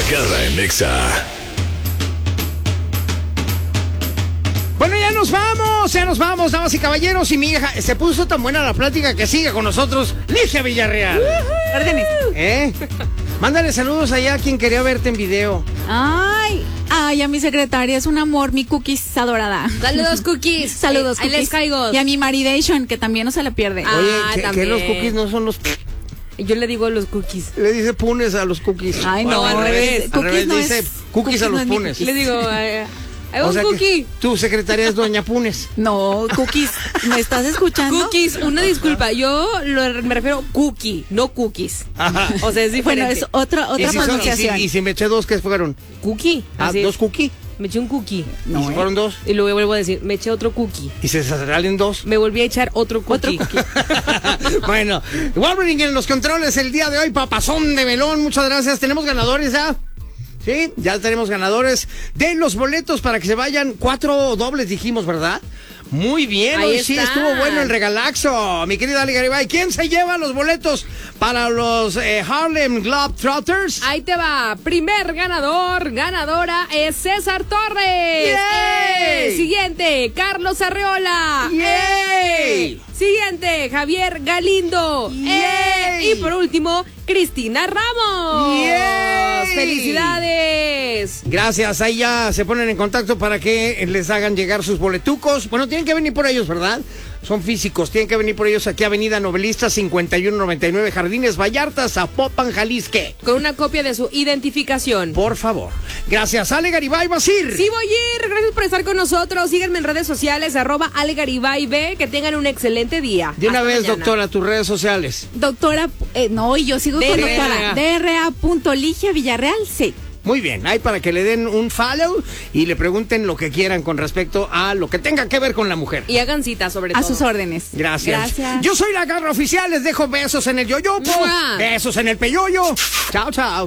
Garra en Nexa. Bueno, ya nos vamos, damas y caballeros. Y mi hija, se puso tan buena la plática que sigue con nosotros Ligia Villarreal. Órdenes. Mándale saludos allá a quien quería verte en video. Ay, a mi secretaria es un amor, mi Cookies adorada. Saludos, Cookies. Saludos, Ahí Cookies. les caigo. Y a mi Maridation, que también no se la pierde. Oye, que también. los cookies no son los... Yo le digo los cookies. Le dice punes a los cookies. Ay, no, al revés. Al revés, no dice es- cookies a no los es mi punes. Le digo, O un sea cookie. que tu secretaria es Doña Punes. No, Cookies, ¿me estás escuchando? Cookies, una disculpa. Yo me refiero a cookie, no cookies. Ajá. O sea, es diferente. Bueno, es otra Y si son- pronunciación. y si me eché dos, ¿qué fueron? Cookie. Así es. ¿Dos cookie? Me eché un cookie. ¿Y si fueron dos? Y luego vuelvo a decir, me eché otro cookie. ¿Y se salen dos? Me volví a echar otro cookie. Bueno, Wolverine en los controles el día de hoy, papazón de melón, muchas gracias. ¿Tenemos ganadores ya? Sí, ya tenemos ganadores de los boletos para que se vayan 4 dobles, dijimos, ¿verdad? Muy bien, Ahí hoy sí están. estuvo bueno el regalaxo, mi querida Ale Garibay. ¿Quién se lleva los boletos para los Harlem Globetrotters? Ahí te va. Primer ganadora es César Torres. ¡Yay! Siguiente, Carlos Arreola. ¡Yay! Siguiente, Javier Galindo. ¡Yay! Y por último, Cristina Ramos. ¡Yay! ¡Felicidades! Gracias, ahí ya se ponen en contacto para que les hagan llegar sus boletucos. Bueno, tienen que venir por ellos, ¿verdad? Son físicos, tienen que venir por ellos aquí, Avenida Novelista 5199, Jardines Vallarta, Zapopan, Jalisco. Con una copia de su identificación. Por favor. Gracias, Ale Garibay, vas a ir. Sí, voy a ir. Gracias por estar con nosotros. Síganme en redes sociales, @AleGaribay. Que tengan un excelente día. De una Hasta vez, mañana. doctora, tus redes sociales. Doctora, no, y yo sigo con DRA. doctora. DRA.Ligia Villarreal, sí. Muy bien, ahí para que le den un follow y le pregunten lo que quieran con respecto a lo que tenga que ver con la mujer. Y hagan cita sobre A todo. sus órdenes. Gracias. Gracias. Yo soy la Garra Oficial, les dejo besos en el yoyopo, ¡Mua! besos en el peyoyo. Chao, chao.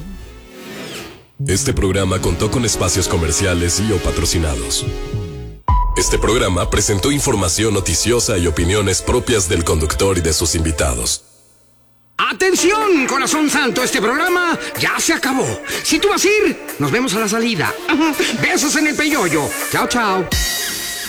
Este programa contó con espacios comerciales y o patrocinados. Este programa presentó información noticiosa y opiniones propias del conductor y de sus invitados. Atención, corazón santo, este programa ya se acabó. Si tú vas a ir, nos vemos a la salida. Besos en el peyoyo. Chao, chao.